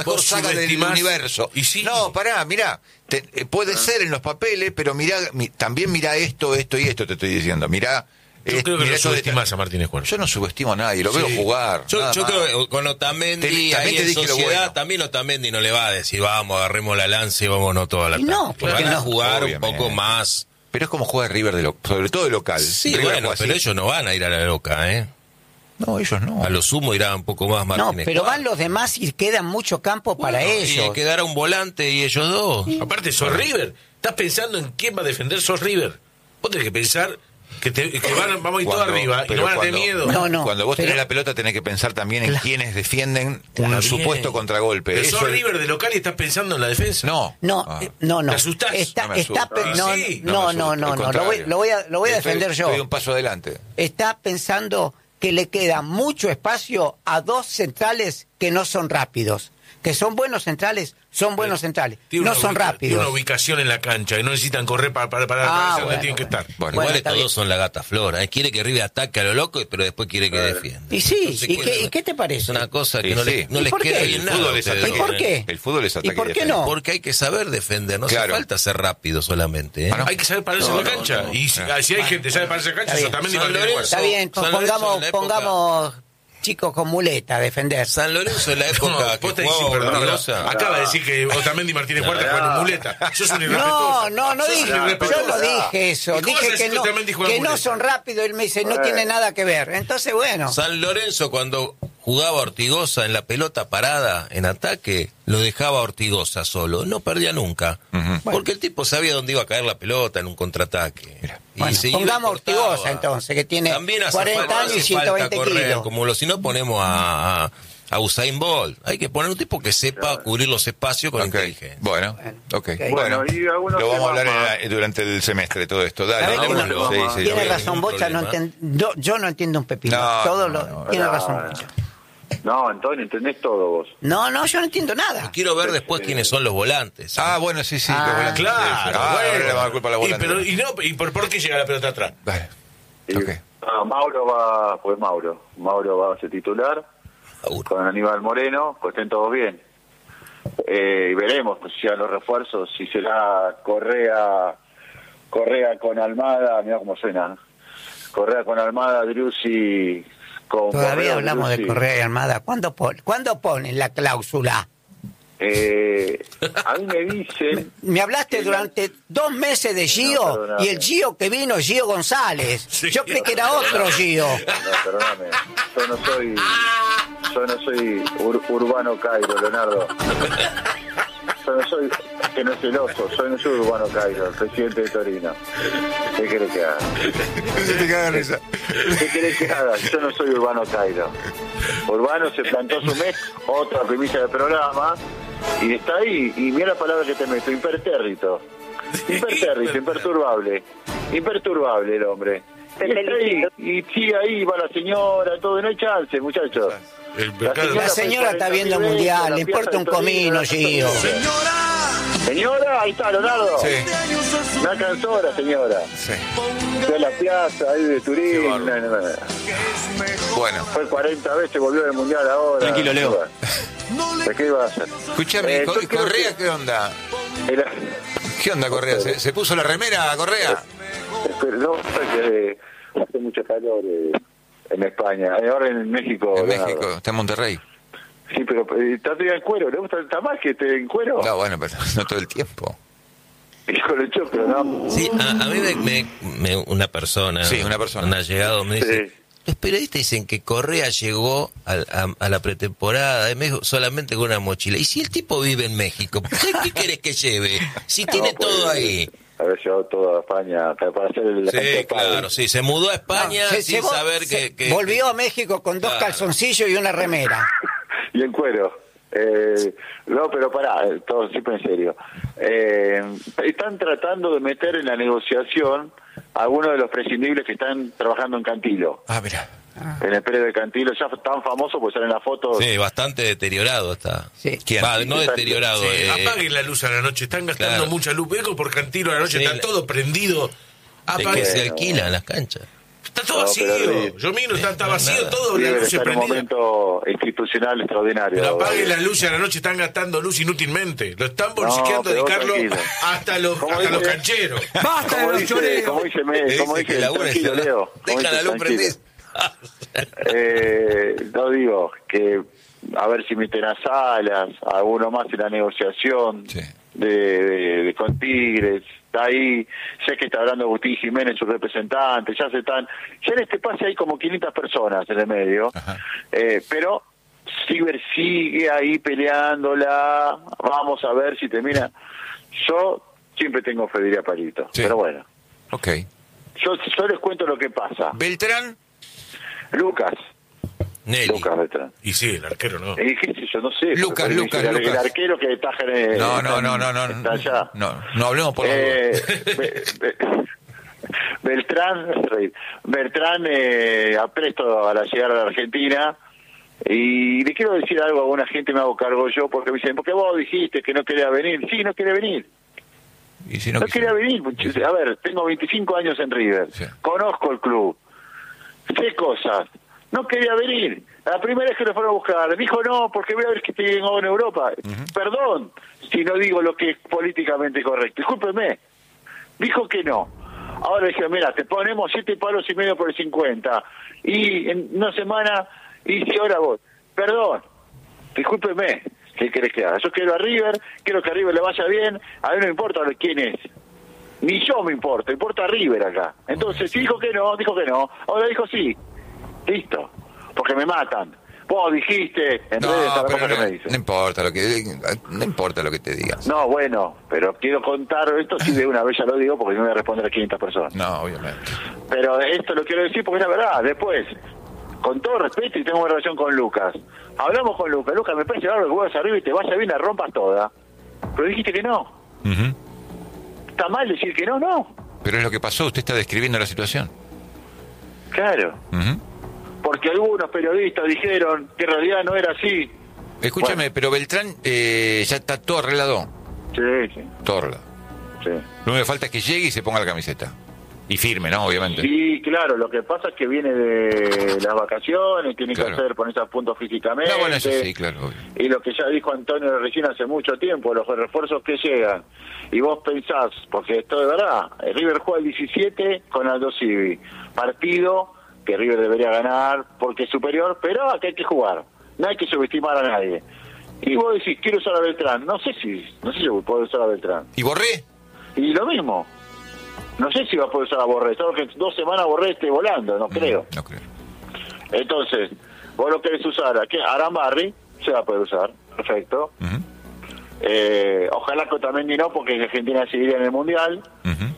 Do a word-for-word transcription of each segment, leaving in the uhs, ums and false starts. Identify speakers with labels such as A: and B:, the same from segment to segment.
A: mejor saga del universo.
B: Y sí.
A: No, pará, mirá, te, eh, puede ah. ser en los papeles, pero mirá, mi, también mirá esto, esto y esto te estoy diciendo. Mirá.
B: Yo
A: eh,
B: creo que
A: mirá
B: lo subestimás a Martínez Cuervo.
A: Yo no subestimo a nadie, lo sí. veo jugar.
C: Yo, yo creo que con Otamendi,
A: te,
C: ahí
A: te
C: en sociedad, bueno. también Otamendi no le va a decir, vamos, agarremos la lanza y vámonos toda la tarde.
D: No, porque
C: van
D: no.
C: a jugar
A: Obviamente.
C: un poco más.
A: Pero es como juega River, de lo, sobre todo de local.
C: Sí,
A: River
C: bueno, pero ellos no van a ir a la loca, ¿eh?
A: No, ellos no.
C: A lo sumo irá un poco más Martínez.
D: No, pero
C: Cuadra.
D: van los demás y queda mucho campo para
C: bueno,
D: ellos.
C: Y quedará un volante y ellos dos.
B: Sí. Aparte, sos River. Estás pensando en quién va a defender, sos River. Vos tenés que pensar que, te, que van, vamos a ir todos arriba y no van a tener miedo.
D: No, no,
A: cuando vos
D: pero,
A: tenés la pelota tenés que pensar también en
D: claro,
A: quienes defienden
D: claro,
A: un supuesto contragolpe.
B: Pero
A: Eso
B: sos
A: es...
B: River de local y estás pensando en la defensa.
A: No.
D: No,
A: ah.
D: no, no.
B: ¿Te asustás?
D: Está,
A: no me
D: está,
A: asusta.
D: no,
B: Sí,
D: no,
A: no,
D: no,
A: me
D: no,
A: asusta,
D: no, lo voy, lo voy a, lo voy a
A: estoy,
D: defender yo.
A: Estoy un paso adelante.
D: Está pensando que le queda mucho espacio a dos centrales que no son rápidos. Que son buenos centrales, son buenos centrales. No son
B: ubica,
D: rápidos.
B: Tiene una ubicación en la cancha y no necesitan correr para, para, para,
D: ah,
B: para
D: bueno,
B: donde tienen que estar.
A: Bueno,
C: Igual
D: bueno,
C: estos dos son la gata flora. ¿eh? Quiere que River ataque a lo loco, pero después quiere que defienda.
D: Y sí,
C: Entonces,
D: ¿y, qué, ¿y qué te
C: Es
D: parece?
C: una cosa que
A: Sí,
C: no,
A: sí.
C: les, no
D: ¿Y
C: les
D: por
C: queda
D: qué?
C: bien
A: El
C: nada.
A: fútbol es
C: ustedes
A: ataque
D: ¿Y por
C: dos,
D: qué?
C: ¿eh?
A: El fútbol es ataque.
D: ¿Y por qué
A: defensa.
D: no?
C: Porque hay que saber defender, no
A: Claro.
C: hace falta ser rápido solamente. ¿eh?
A: Ah, ¿no?
B: Hay que saber pararse
C: No,
B: en la
C: no,
B: cancha.
C: no.
B: Y si, si hay gente que sabe pararse en la cancha,
D: Está
B: eso también
C: bien.
B: digo
C: San
B: que
C: Lorenzo.
D: Está bien,
C: San
D: pongamos,
C: Lorenzo en la época-
D: pongamos chicos con muleta a defender.
C: San Lorenzo en la época
B: No,
C: que
B: vos te
C: jugaba
B: decís, perdón,
C: Ortigosa.
B: acaba de decir que Otamendi y Martínez Cuarta juegan en muleta. Sos un
D: No,
B: irrespetuoso.
D: no, no
B: Sos un
D: dije, yo
B: irrespetuoso.
D: no dije eso,
B: ¿Y cómo
D: dije
B: vas a
D: que
B: decir
D: no,
B: Otamendi juega
D: que
B: en
D: no
B: muleta?
D: son rápidos, él me dice, no tiene nada que ver. Entonces, bueno.
C: San Lorenzo cuando jugaba Ortigosa en la pelota parada en ataque, lo dejaba Ortigosa solo, no perdía nunca.
A: Uh-huh.
C: Porque el tipo sabía dónde iba a caer la pelota en un contraataque. Y
D: Bueno,
C: se iba y
D: pongamos
C: cortaba.
D: Ortigosa entonces, que tiene
C: También hace
D: cuarenta
C: falta-
D: años y
C: hace falta
D: ciento veinte
C: correr,
D: kilos.
C: Como lo, si no ponemos a, a, a Usain Bolt. Hay que poner un tipo que sepa cubrir los espacios con
A: Ok.
C: inteligencia.
A: Bueno, ok.
D: Ok.
A: Bueno,
E: Bueno, y algunos
A: lo vamos a
E: temas
A: hablar en
E: más.
A: la- durante el semestre, todo esto. Dale,
D: ¿Sabés que no?
A: hablemoslo. Sí, sí,
D: Tiene
A: lo-
D: razón,
C: ningún
D: Bocha, no
C: problema.
D: enten- yo, yo no entiendo un pepino.
A: No,
D: Todo
A: no,
D: lo,
A: no,
D: tiene
E: no,
D: razón,
E: no.
D: Bocha.
E: No, Antonio, entendés todo vos.
D: No, no, yo no entiendo nada.
C: Quiero ver después quiénes son los volantes.
A: Ah, bueno, sí, sí.
D: Ah,
A: los volantes.
B: Claro,
A: Sí, sí. Ah,
B: bueno.
A: ahora le vamos a dar culpa a la
B: y,
A: volante.
B: pero, y, no, ¿y por, por qué llega la pelota atrás?
A: Vale.
E: Y,
A: Ok.
E: ah, Mauro va, pues Mauro. Mauro va a ser titular
C: Seguro.
E: con Aníbal Moreno, pues estén todos bien. Eh, y veremos pues, si a los refuerzos, si será Correa, Correa con Almada, mira cómo suena. Correa con Almada, Driussi con
D: Todavía
E: Borrell,
D: hablamos de
E: Driussi.
D: Correa y Armada. ¿Cuándo, pon, ¿Cuándo ponen la cláusula?
E: Eh, a mí me dicen...
D: Me hablaste durante dos meses de Gio,
E: No, perdóname.
D: y el Gio que vino, Gio González.
B: Sí.
D: Yo creí que era otro Gio.
E: No, perdóname. Yo no soy... Yo no soy ur- Urbano Cairo, Leonardo. Yo no soy... Que no es celoso. Yo no soy Urbano Cairo, el presidente de Torino. ¿Qué querés que haga?
A: Se te caga de risa.
E: ¿Qué querés que haga? Yo no soy Urbano Cairo. Urbano se plantó su mes, otra primicia del programa, y está ahí. Y mira la palabra que te meto, impertérrito. Impertérrito, imperturbable. Imperturbable el hombre.
F: Te
E: Está ahí,
F: felicito.
E: y sigue ahí, va la señora, todo, no hay chance, muchachos.
B: El
E: La
B: mercado-
D: La señora está viendo el mundial, le importa un comino, Gio.
E: Señora, ahí está, Leonardo.
A: Sí,
E: No alcanzó la señora.
A: sí.
E: Fue a la plaza ahí de
A: Qué
E: Turín. No,
A: bárbaro.
E: no, no.
A: Bueno,
E: Fue cuarenta veces, volvió del mundial ahora.
G: Tranquilo, Leo.
E: ¿De qué iba a hacer?
A: escúchame,
E: Eh,
A: Co-
E: yo creo
A: Correa,
E: que-
A: ¿qué onda?
E: Era-
A: ¿Qué onda, Correa? ¿Se, se puso la remera, Correa?
E: Pero no, porque hace mucho calor eh, en España. Eh, Ahora en México.
A: En
E: Leonardo.
A: México, está en Monterrey.
E: Sí, pero eh, está todavía en cuero. ¿Le gusta está más que esté en cuero?
A: No, bueno, pero no todo el tiempo.
E: Y con el choclo, ¿no?
C: Sí, a, a mí me, me- me- una persona,
A: Sí, una persona.
C: un allegado me dice,
E: Sí.
C: los periodistas dicen que Correa llegó al- a, a la pretemporada de México solamente con una mochila. ¿Y si el tipo vive en México? ¿Qué, qué querés que lleve? Si tiene
E: No, pues,
C: todo ahí.
E: Haber llevado todo a España para para hacer el...
C: Sí,
E: el-
C: claro, sí, se mudó a España
D: Se
C: sin
D: llevó-
C: saber
D: se-
C: que, que-
D: Volvió a México con dos
C: Claro.
D: calzoncillos y una remera.
E: Y en cuero. Eh, no, pero pará, eh, todo siempre en serio. Eh, están tratando de meter en la negociación a algunos de los prescindibles que están trabajando en Cantilo.
A: Ah, mira.
E: En el predio de Cantilo, ya tan famoso, pues salen las fotos.
C: Sí, bastante deteriorado está.
D: Sí.
A: ¿Quién?
C: Va, no deteriorado.
B: Sí,
C: eh,
B: apaguen la luz a la noche, están gastando
C: claro.
B: mucha luz. Vengo por Cantilo a la noche,
C: Sí,
B: está
C: la-
B: todo prendido.
C: es que
B: Apaguen.
C: se alquilan las canchas.
B: Está todo
E: No,
B: vacío.
E: pero-
B: Yo miro, está, está vacío
C: Nada.
B: todo, la
E: River
B: luz
E: está en un
B: prendida.
E: momento institucional extraordinario.
B: Pero apaguen las luces a la noche, están gastando luz inútilmente. Lo están bolsiqueando
E: pero
B: de
E: vos
B: Carlos
E: tranquilo.
B: hasta los,
E: ¿Cómo
B: hasta
E: dice?
B: los cancheros.
D: ¡Basta de
E: Como
D: los
E: dice,
D: choreos!
E: como dice, me,
C: Le
E: como
C: dice que
E: dice
C: labura
E: tranquilo,
C: esa-
E: Leo. Como
C: Deja
E: dice,
C: la luz
E: tranquilo.
C: prendida.
E: Eh, no digo que a ver si meten a Salas, a uno más en la negociación
A: Sí.
E: de, de- de con Tigres. Está ahí, sé que está hablando Agustín Jiménez, su representante, ya se están, ya en este pase hay como quinientas personas en el medio,
A: Ajá.
E: eh, pero Ciber sigue ahí peleándola, vamos a ver si termina. Yo siempre tengo fe, diría Palito,
A: Sí.
E: pero bueno,
A: Ok.
E: yo, yo les cuento lo que pasa.
A: Beltrán,
E: Lucas,
C: Nelly.
E: Lucas Beltrán.
B: Y sí, el arquero no.
E: Eh, qué sé yo, no sé.
A: Lucas,
E: porque
A: Lucas,
E: el, el
A: Lucas.
E: arquero que está en
A: no, no, no, no, no,
E: está allá.
A: no, no hablemos por la
E: Eh, Be- Be- Beltrán, Beltrán eh, apresto a la llegada a la Argentina y le quiero decir algo a alguna gente, me hago cargo yo, porque me dicen, porque vos dijiste que no quería venir. Sí, no quería venir.
A: Y si no,
E: No
A: quisiera-
E: quería venir. muchachos. A ver, tengo veinticinco años en River.
A: Sí.
E: Conozco el club. Sé cosas. No quería venir. La primera vez que lo fueron a buscar, dijo no, porque voy a ver que tengo en Europa. Perdón si no digo lo que es políticamente correcto. Discúlpeme. Dijo que no. Ahora dije, mira, te ponemos siete palos y medio por el cincuenta. Y en una semana, y si ahora vos. Perdón. Discúlpeme. ¿Qué querés que haga? Yo quiero a River, quiero que a River le vaya bien. A mí no me importa quién es. Ni yo me importa, importa River acá. Entonces, si dijo que no, dijo que no. Ahora dijo sí. Listo. Porque me matan. Vos dijiste, en
A: No,
E: redes, ¿sabes
A: pero
E: cómo
A: no,
E: que me dicen?
A: no importa lo que no importa lo que te digas.
E: No, bueno, pero quiero contar esto, sí de una vez ya lo digo, porque no voy a responder a quinientas personas.
A: No, obviamente.
E: Pero esto lo quiero decir porque es la verdad. Después, con todo respeto y tengo una relación con Lucas. Hablamos con Lucas. Lucas, me parece bárbaro que vos arriba y te vaya bien, la rompas toda. Pero dijiste que no.
A: Ujú.
E: ¿Está mal decir que no? No.
A: Pero es lo que pasó, usted está describiendo la situación.
E: Claro.
A: Ujú.
E: Porque algunos periodistas dijeron que en realidad no era así.
A: Escúchame,
E: Bueno.
A: pero Beltrán eh, ya está todo arreglado.
E: Sí, sí,
A: Todo arreglado.
E: sí.
A: Lo único que falta es que llegue y se ponga la camiseta. Y firme, ¿no? Obviamente.
E: Sí, claro, lo que pasa es que viene de las vacaciones, tiene
A: Claro.
E: que hacer ponerse a punto físicamente.
A: No, bueno, eso sí, claro. obvio.
E: Y lo que ya dijo Antonio recién hace mucho tiempo, los refuerzos que llegan. Y vos pensás, porque esto de verdad, el River juega el diecisiete con Aldo Civi. Partido que River debería ganar porque es superior, pero acá hay que jugar. No hay que subestimar a nadie. Y vos decís, quiero usar a Beltrán. No sé si, no sé si puedo usar a Beltrán.
A: ¿Y Borré?
E: Y lo mismo. No sé si va a poder usar a Borré. Solo que en dos semanas Borré esté volando, no creo.
A: No creo.
E: Entonces, vos lo querés usar a qué? Arambarri, se va a poder usar. Perfecto.
A: Ujú.
E: Eh, ojalá que también no, porque Argentina seguiría en el Mundial.
A: Ujú.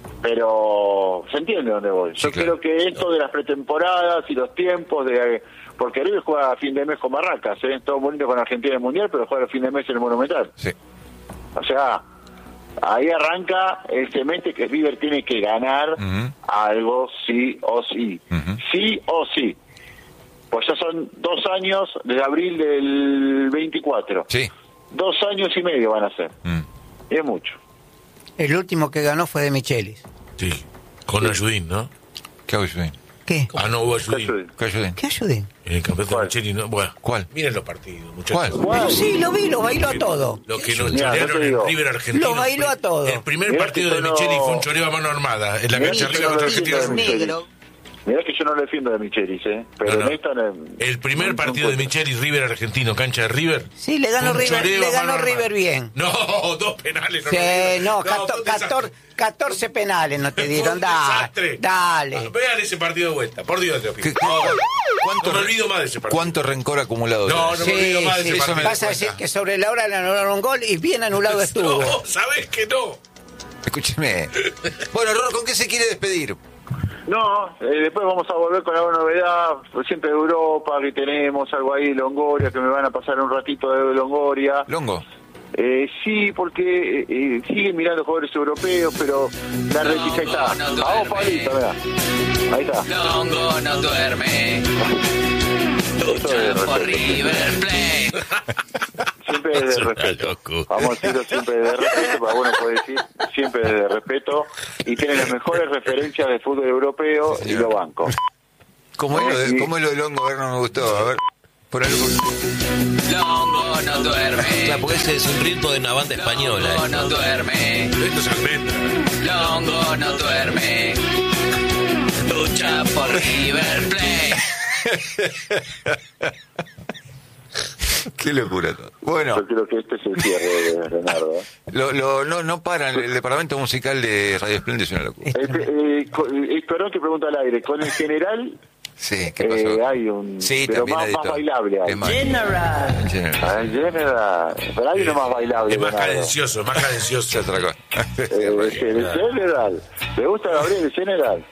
E: Pero se entiende dónde voy.
A: Sí,
E: Yo
A: claro.
E: creo que esto de las pretemporadas y los tiempos de... Porque River juega a fin de mes con Barracas, ¿eh? Todo bonito con Argentina en el Mundial, pero juega a fin de mes en el Monumental.
A: Sí.
E: O sea, ahí arranca el semestre que River tiene que ganar
A: Ujú.
E: algo sí o sí.
A: Ujú.
E: Sí o sí. Pues ya son dos años desde abril del veinticuatro.
A: Sí.
E: Dos años y medio van a ser.
A: Mm.
E: Y es mucho.
D: El último que ganó fue de Michelis.
B: Sí, con Ayudín, ¿no?
A: ¿Qué hago yo?
D: ¿Qué?
B: Ah, no hubo Ayudín.
A: ¿Qué ayuden?
D: ¿Qué ayuden?
B: En el campeonato de Micheli, no. Bueno,
A: ¿Cuál?
B: miren los partidos, muchachos.
A: ¿Cuál?
D: Pero sí, lo vi, lo bailó a todo.
B: Lo que nos
E: Mira, yo
B: chorearon
E: te
B: en
E: digo,
B: River Argentino.
D: lo bailó a todo.
B: El primer
E: Mirá
B: partido
E: que
B: de
E: yo no-
B: Micheli fue un choreo a mano armada. En la
E: Mirá
B: cancha
E: que
B: River
E: yo no
B: contra
E: lo
B: Argentina.
E: defiendo de
B: Micheli.
E: Michelis. Mirá que yo no lo defiendo de Michelis, ¿eh? Pero
B: No, no.
E: en esta... no-
B: El primer
E: no-
B: partido de
E: no-
B: Micheli, River Argentino, cancha de River.
D: Sí, le ganó
B: Un
D: River,
B: choreo
D: le
B: a
D: ganó
B: mano
D: River
B: armada.
D: bien.
B: No, dos penales.
D: Sí,
B: no,
D: no, cator-
B: fue un desastre.
D: cator- catorce penales no te
B: Fue
D: dieron.
B: un
D: Da-
B: desastre.
D: dale.
B: Ah, vean ese partido de vuelta, por Dios, Dios.
A: ¿Qué-
B: No,
A: qué- ¿Cuánto,
B: no me olvido más de ese partido.
A: ¿Cuánto rencor acumulado?
B: No,
A: tenés?
B: no me olvido más de ese
A: eso
B: partido.
A: me-
D: Vas a decir que sobre la hora le anularon un gol y bien anulado estuvo.
B: No, sabés que no.
A: Escúcheme. Bueno, Ror, ¿con qué se quiere despedir?
E: No, eh, después vamos a volver con alguna novedad, pues siempre de Europa, que tenemos algo ahí, Longoria, que me van a pasar un ratito de Longoria.
A: Longo.
E: Eh, sí, porque eh, eh, siguen mirando jugadores europeos, pero la reticencia ahí está.
F: no duerme.
E: Vamos, Pablito, mirá. Ahí está.
F: Longo no duerme.
E: Eso es
F: Lucha por
E: respeto.
F: River Plate.
E: Siempre siempre desde el respeto. Vamos a decirlo siempre desde el respeto, para bueno poder decir siempre desde el respeto. Y tienen las mejores referencias de fútbol europeo y lo banco.
A: ¿Cómo es lo de, cómo es lo de Longo? A ver, no me gustó. A ver, por algo.
F: Longo no duerme.
C: Claro, porque ese es un ritmo de una banda española.
F: Longo no duerme.
B: Esto es almendra.
F: Longo no duerme. Lucha por River Plate.
A: Qué locura todo. Bueno,
E: yo creo que este es el cierre de Leonardo.
A: lo, lo, no, no paran. El departamento musical de Radio Esplendid es una locura.
E: Este, eh, con- eh, perdón que pregunta al aire. Con el general
A: Sí, ¿qué pasó?
E: eh, hay un...
A: Sí,
E: pero
A: también
E: más,
A: hay
E: más
A: todo.
E: bailable hay.
A: Es más-
D: General.
A: General.
E: Ay, general. Pero hay uno más bailable.
B: Es más
E: Leonardo.
B: cadencioso, es más
A: Es
B: cadencioso.
A: otra cosa.
E: Eh, el general. ¿Le gusta Gabriel, el general?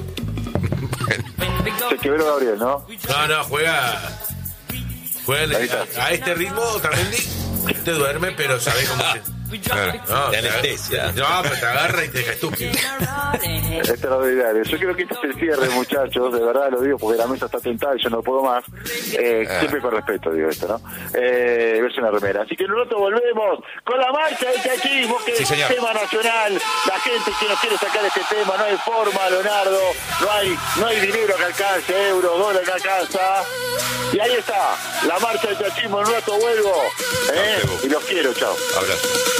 E: Se quebró Gabriel, ¿no?
B: No, no, juega. Juega
E: Ahí está.
B: a, a este ritmo, Otamendi te duerme, pero sabés cómo te.
A: Claro.
B: No,
C: De
B: te-
C: anestesia.
B: No, pero te agarra y te deja estúpido.
E: Extraordinario. Yo creo que este es el cierre, muchachos. De verdad lo digo porque la mesa está tentada y yo no puedo más. Eh,
A: Ah.
E: Siempre con respeto digo esto, ¿no? Eh, verse una remera. Así que nosotros volvemos con la marcha del cachismo, que
A: Sí,
E: es
A: señor.
E: tema nacional. La gente que nos quiere sacar este tema, no hay forma, Leonardo. No hay, no hay dinero que alcance, euros, dólares que alcanza. Y ahí está, la marcha del cachismo. En un rato vuelvo. ¿eh? Y los quiero, chao.
A: Abrazo.